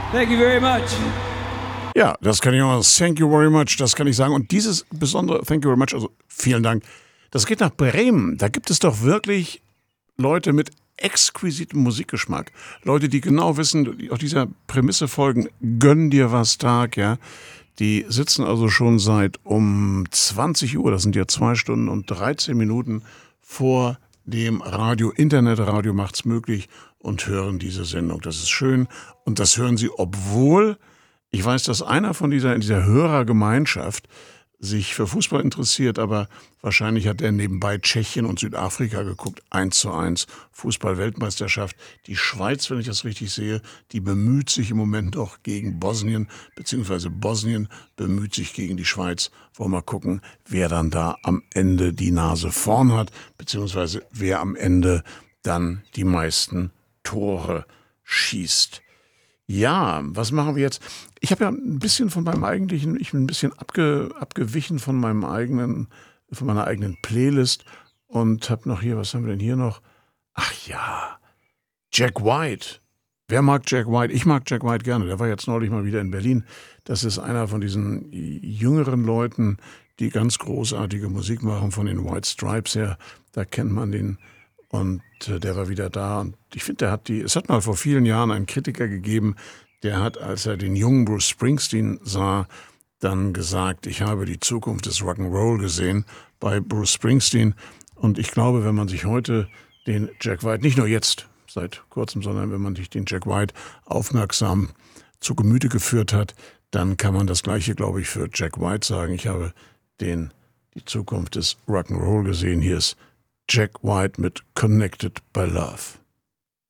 Thank you very much. Ja, das kann ich auch. Thank you very much, das kann ich sagen. Und dieses besondere Thank you very much, also vielen Dank, das geht nach Bremen. Da gibt es doch wirklich Leute mit exquisitem Musikgeschmack. Leute, die genau wissen, die auch dieser Prämisse folgen, gönn dir was Tag, ja. Die sitzen also schon seit um 20 Uhr, das sind ja 2 Stunden und 13 Minuten vor dem Radio. Internetradio macht's möglich und hören diese Sendung. Das ist schön. Und das hören sie, obwohl ich weiß, dass einer von dieser Hörergemeinschaft sich für Fußball interessiert, aber wahrscheinlich hat er nebenbei Tschechien und Südafrika geguckt. 1:1 Fußball-Weltmeisterschaft. Die Schweiz, wenn ich das richtig sehe, die bemüht sich im Moment doch gegen Bosnien, beziehungsweise Bosnien bemüht sich gegen die Schweiz. Wollen wir mal gucken, wer dann da am Ende die Nase vorn hat, beziehungsweise wer am Ende dann die meisten Tore schießt. Ja, was machen wir jetzt? Ich habe ja ein bisschen von meinem eigentlichen, ich bin ein bisschen abgewichen von meiner eigenen Playlist und habe noch hier, was haben wir denn hier noch? Ach ja, Jack White. Wer mag Jack White? Ich mag Jack White gerne. Der war jetzt neulich mal wieder in Berlin. Das ist einer von diesen jüngeren Leuten, die ganz großartige Musik machen, von den White Stripes her. Da kennt man den. Und der war wieder da. Und ich finde, es hat mal vor vielen Jahren einen Kritiker gegeben, der hat, als er den jungen Bruce Springsteen sah, dann gesagt, ich habe die Zukunft des Rock'n'Roll gesehen bei Bruce Springsteen. Und ich glaube, wenn man sich heute den Jack White, nicht nur jetzt, seit kurzem, sondern wenn man sich den Jack White aufmerksam zu Gemüte geführt hat, dann kann man das Gleiche, glaube ich, für Jack White sagen. Ich habe die Zukunft des Rock'n'Roll gesehen. Hier ist Jack White mit Connected by Love.